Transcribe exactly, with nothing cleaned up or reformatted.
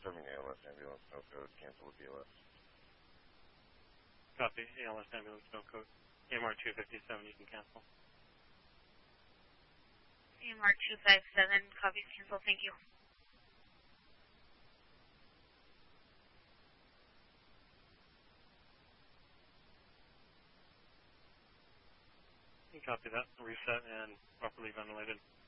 seven A L S ambulance, no code, cancel with B L S. Copy, A L S ambulance, no code. A M R two fifty-seven, you can cancel. A M R two fifty-seven, copies, cancel, thank you. You can copy that, reset, and properly ventilated.